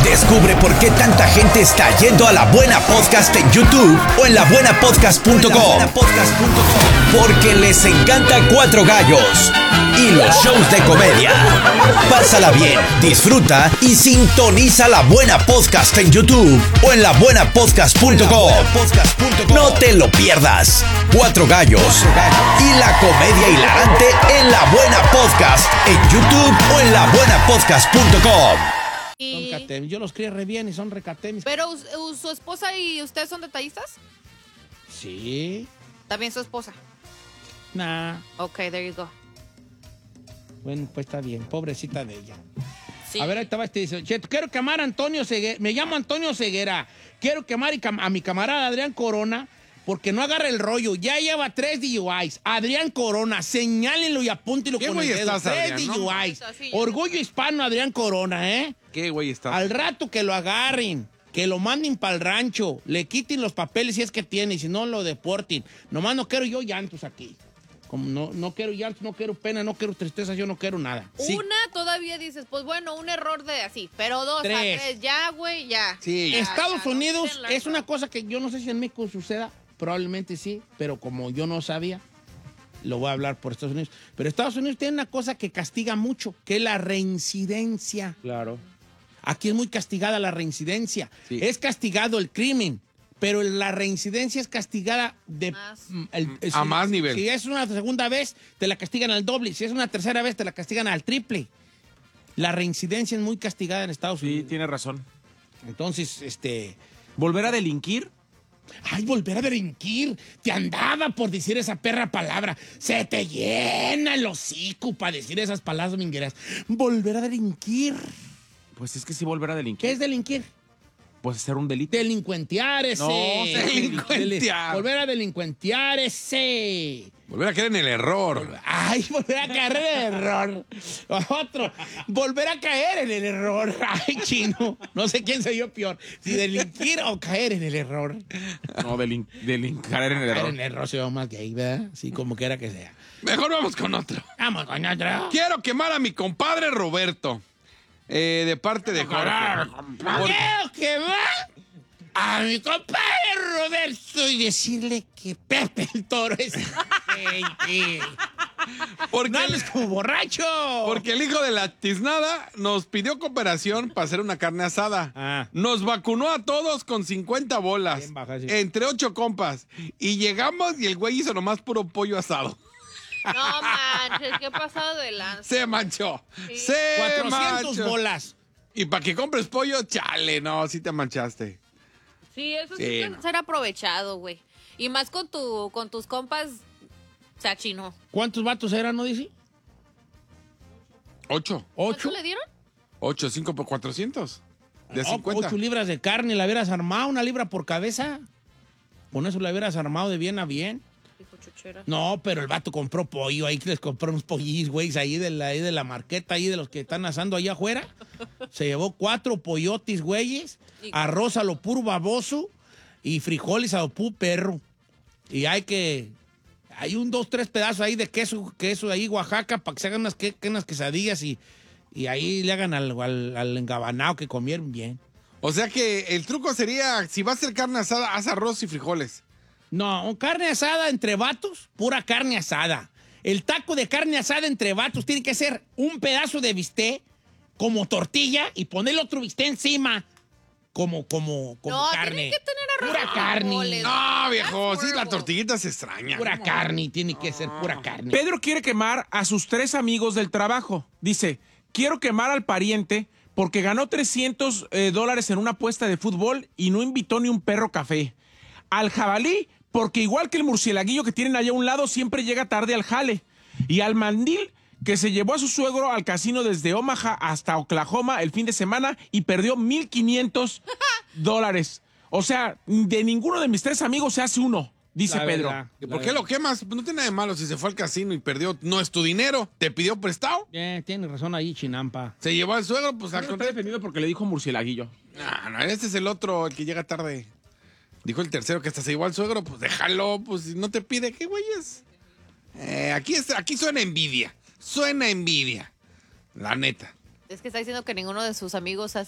Descubre por qué tanta gente está yendo a La Buena Podcast en YouTube o en labuenapodcast.com. Porque les encanta Cuatro Gallos y los shows de comedia. Pásala bien, disfruta y sintoniza La Buena Podcast en YouTube o en labuenapodcast.com. No te lo pierdas. Cuatro Gallos y la comedia hilarante en La Buena Podcast en YouTube o en labuenapodcast.com. Yo los crié re bien y son recatemis. ¿Pero su esposa y usted son detallistas? Sí. También su esposa. Nah. Ok, there you go. Bueno, pues está bien. Pobrecita de ella. Sí. A ver, ahí estaba dice, quiero quemar a Antonio Ceguera. Me llamo Antonio Ceguera. Quiero quemar a mi camarada Adrián Corona porque no agarra el rollo. Ya lleva 3 DUIs. Adrián Corona, señálenlo y apúntenlo con el dedo. 3 Adrián, DUIs. ¿no? Orgullo hispano Adrián Corona, ¿eh? ¿Qué güey estás? Al rato que lo agarren, que lo manden para el rancho, le quiten los papeles si es que tiene, y si no lo deporten. Nomás no quiero yo llantos aquí. Como no quiero llantos, no quiero pena, no quiero tristeza, yo no quiero nada. Sí. Una todavía dices, pues bueno, un error de así, pero 2 a 3, ya, güey, ya. Sí. Ya, Estados ya, Unidos no es una cosa que yo no sé si en México suceda, probablemente sí, pero como yo no sabía, lo voy a hablar por Estados Unidos. Pero Estados Unidos tiene una cosa que castiga mucho, que es la reincidencia. Claro. Aquí es muy castigada la reincidencia. Sí. Es castigado el crimen, pero la reincidencia es castigada de Más. A más nivel. Si es una segunda vez, te la castigan al doble. Si es una tercera vez, te la castigan al triple. La reincidencia es muy castigada en Estados Sí, Unidos. tiene razón. Entonces, ¿Volver a delinquir? Ay, volver a delinquir. Te andaba por decir esa perra palabra. Se te llena el hocico para decir esas palabras mingueras. Volver a delinquir. Pues es que sí, volver a delinquir. ¿Qué es delinquir? Pues hacer un delito. Delincuentear ese. No, delincuentear. Volver a delincuentear ese. Volver a caer en el error. Ay, volver a caer en el error. Otro. Volver a caer en el error. Ay, chino. No sé quién soy yo peor. Si delinquir o caer en el error. No, caer en el Caer error. en el error se va más gay, ¿verdad? Sí, como quiera que sea. Mejor vamos con otro. Vamos con otro. Quiero quemar a mi compadre Roberto. De parte de Jorge. Quiero que va a mi compadre Roberto y decirle que Pepe el Toro es... Porque, No hables como borracho. porque el hijo de la tiznada nos pidió cooperación para hacer una carne asada. Ah. Nos vacunó a todos con 50 bolas. Bien baja, sí. Entre 8 compas. Y llegamos y el güey hizo nomás puro pollo asado. No manches, qué pasado de lanza. Se manchó. Sí. Se 400 manchó. bolas. Y para que compres pollo, chale, no, sí te manchaste. Sí, eso sí, Sí, puede no. ser aprovechado, güey. Y más con tus compas, o sea, chino. ¿Cuántos vatos eran, no dice? 8. ¿8? ¿Cuánto le dieron? 8, 5 por 400. De 50. 8 libras de carne, la hubieras armado, 1 libra por cabeza. Con eso la hubieras armado de bien a bien. Dijo chuchera. No, pero el vato compró pollo, ahí les compró unos pollillos, güey, ahí de la marqueta, ahí de los que están asando allá afuera. Se llevó 4 pollotis, güeyes, arroz a lo puro baboso y frijoles a lo puro perro. Y hay 2, 3 pedazos ahí de queso ahí Oaxaca para que se hagan unas quesadillas y ahí le hagan al engabanado que comieron bien. O sea que el truco sería, si vas a hacer carne asada, haz arroz y frijoles. No, carne asada entre vatos, pura carne asada. El taco de carne asada entre vatos tiene que ser un pedazo de bistec como tortilla y ponerle otro bistec encima como No, carne. tiene que tener arroz Pura y carne. frijoles. No, viejo, sí, la horrible. tortillita se extraña. Pura carne, tiene que ser pura carne. Pedro quiere quemar a sus 3 amigos del trabajo. Dice, quiero quemar al pariente porque ganó $300 en una apuesta de fútbol y no invitó ni un perro café. Al jabalí, porque igual que el murcielaguillo que tienen allá a un lado, siempre llega tarde al jale. Y al mandil, que se llevó a su suegro al casino desde Omaha hasta Oklahoma el fin de semana y perdió $1,500. O sea, de ninguno de mis 3 amigos se hace uno, dice La Pedro. verdad, ¿Y por qué lo quemas? No tiene nada de malo si se fue al casino y perdió. No es tu dinero. ¿Te pidió prestado? Tiene razón ahí, Chinampa. Se llevó al suegro, pues al Pedro está contrario. defendido porque le dijo murcielaguillo. No, este es el otro, el que llega tarde. Dijo el tercero que hasta se llevó al suegro, pues déjalo, pues si no te pide, ¿qué güeyes? Aquí suena envidia. Suena envidia. La neta. Es que está diciendo que ninguno de sus amigos